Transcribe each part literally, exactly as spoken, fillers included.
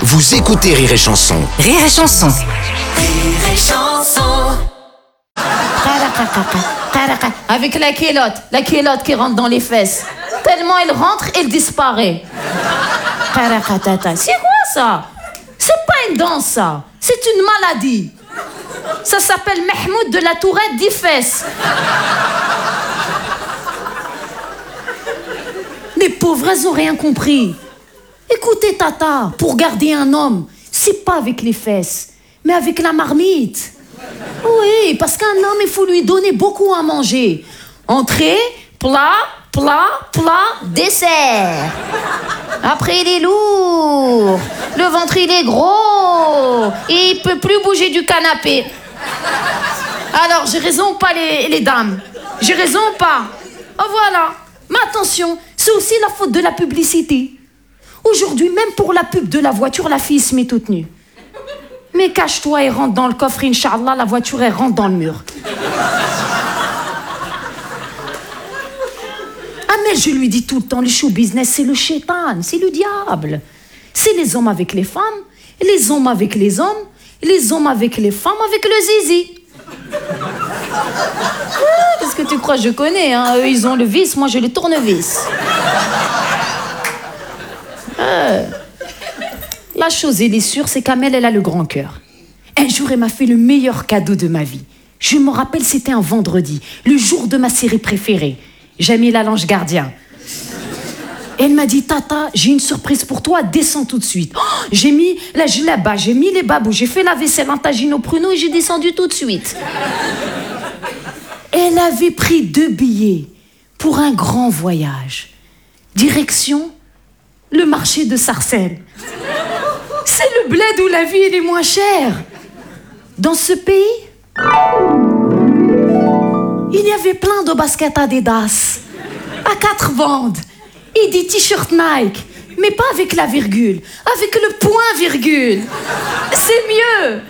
Vous écoutez Rire et Chanson. Rire et Chanson. Rire et Chanson. Avec la kélotte, la kélotte qui rentre dans les fesses. Tellement elle rentre, elle disparaît. C'est quoi ça? C'est pas une danse ça, c'est une maladie. Ça s'appelle Mahmoud de la Tourette dix fesses. Les pauvres, elles ont rien compris. Écoutez Tata, pour garder un homme, c'est pas avec les fesses, mais avec la marmite. Oui, parce qu'un homme, il faut lui donner beaucoup à manger. Entrée, plat, plat, plat, dessert. Après, il est lourd. Le ventre, il est gros. Et il peut plus bouger du canapé. Alors, j'ai raison ou pas, les, les dames? J'ai raison ou pas? Oh, voilà. Mais attention, c'est aussi la faute de la publicité. Aujourd'hui, même pour la pub de la voiture, la fille se met toute nue. Mais cache-toi et rentre dans le coffre, Inch'Allah, la voiture, elle rentre dans le mur. Ah, mais je lui dis tout le temps, le show business, c'est le shaitan, c'est le diable. C'est les hommes avec les femmes, les hommes avec les hommes, les hommes avec les femmes, avec le zizi. Ah, qu'est-ce que tu crois, je connais, hein? Eux, ils ont le vis, moi, j'ai le tournevis. Euh. La chose, elle est sûre, c'est qu'Amel, elle a le grand cœur. Un jour, elle m'a fait le meilleur cadeau de ma vie. Je me rappelle, c'était un vendredi, le jour de ma série préférée. Jamila l'ange gardien. Elle m'a dit, Tata, j'ai une surprise pour toi, descends tout de suite. Oh, j'ai mis la djellaba, j'ai mis les babous, j'ai fait la vaisselle en tagine au pruneau et j'ai descendu tout de suite. Elle avait pris deux billets pour un grand voyage. Direction le marché de Sarcelles. C'est le bled où la vie elle est moins chère. Dans ce pays, il y avait plein de baskets Adidas à quatre bandes et des t-shirts Nike, mais pas avec la virgule, avec le point virgule. C'est mieux.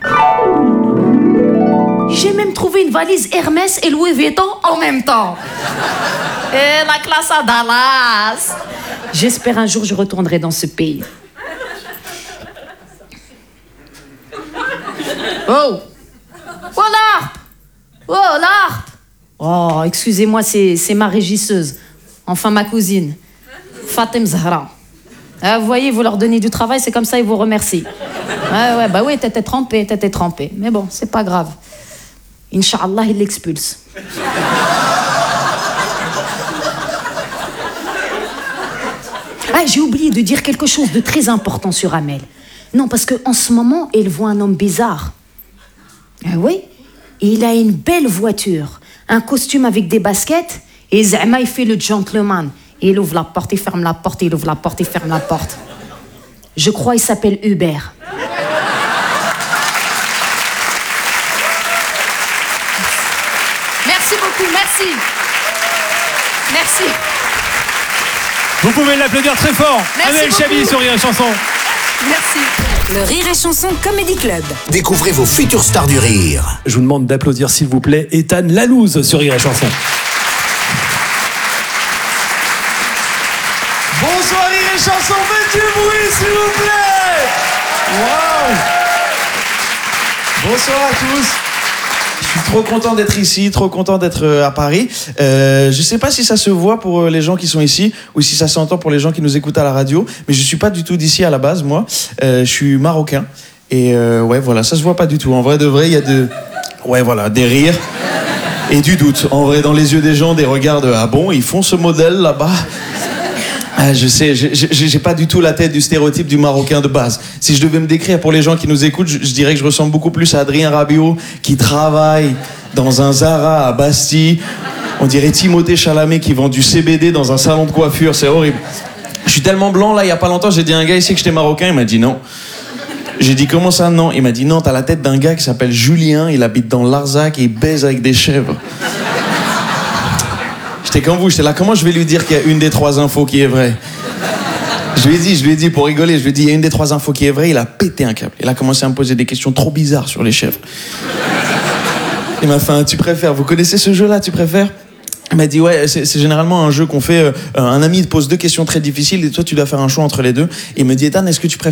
J'ai même trouvé une valise Hermès et Louis Vuitton en même temps. Et la classe à Dallas. J'espère un jour je retournerai dans ce pays. Oh! Oh, l'harpe! Oh, l'harpe! Oh, excusez-moi, c'est, c'est ma régisseuse. Enfin, ma cousine. Fatem Zahra. Ah, vous voyez, vous leur donnez du travail, c'est comme ça, ils vous remercient. Ouais, ouais, bah oui, t'étais trempé, t'étais trempé. Mais bon, c'est pas grave. Inch'Allah, il l'expulse. Ah, j'ai oublié de dire quelque chose de très important sur Amel. Non, parce qu'en ce moment, elle voit un homme bizarre. Ah oui, il a une belle voiture, un costume avec des baskets, et Zama, il fait le gentleman. Il ouvre la porte, il ferme la porte, il ouvre la porte, il ferme la porte. Je crois qu'il s'appelle Hubert. Merci beaucoup, merci. Merci. Vous pouvez l'applaudir très fort. Merci Amel Chabi sur Rire et Chanson. Merci. Le Rire et Chanson Comedy Club. Découvrez vos futures stars du rire. Je vous demande d'applaudir s'il vous plaît Ethan Lalouse sur Rire et Chanson. Bonsoir Rire et Chanson, faites du bruit s'il vous plaît. Waouh. Bonsoir à tous. Je suis trop content d'être ici, trop content d'être à Paris. Euh, je sais pas si ça se voit pour les gens qui sont ici ou si ça s'entend pour les gens qui nous écoutent à la radio, mais je suis pas du tout d'ici à la base, moi. Euh, je suis marocain et euh, ouais, voilà, ça se voit pas du tout. En vrai de vrai, il y a de, ouais, voilà, des rires et du doute. En vrai, dans les yeux des gens, des regards de ah bon, ils font ce modèle là-bas. Ah, je sais, je, je, j'ai pas du tout la tête du stéréotype du Marocain de base. Si je devais me décrire pour les gens qui nous écoutent, je, je dirais que je ressemble beaucoup plus à Adrien Rabiot, qui travaille dans un Zara à Bastille. On dirait Timothée Chalamet qui vend du C B D dans un salon de coiffure, c'est horrible. Je suis tellement blanc, là, il y a pas longtemps, j'ai dit à un gars ici que j'étais marocain, il m'a dit non. J'ai dit comment ça, non? Il m'a dit non, t'as la tête d'un gars qui s'appelle Julien, il habite dans Larzac et il baise avec des chèvres. J'étais comme vous, j'étais là, comment je vais lui dire qu'il y a une des trois infos qui est vraie? Je lui ai dit, je lui ai dit, pour rigoler, je lui ai dit, il y a une des trois infos qui est vraie, il a pété un câble. Il a commencé à me poser des questions trop bizarres sur les chèvres. Il m'a fait un tu préfères, vous connaissez ce jeu-là, tu préfères? Il m'a dit, ouais, c'est, c'est généralement un jeu qu'on fait, euh, un ami te pose deux questions très difficiles et toi tu dois faire un choix entre les deux. Et il me dit, Ethan, est-ce que tu préfères